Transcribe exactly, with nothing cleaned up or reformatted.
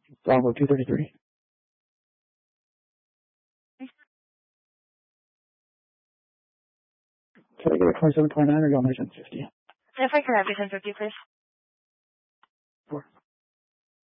Bravo two thirty-three. Can I get a twenty-seven point nine or go one hundred fifty? If I can have you ten fifty, please.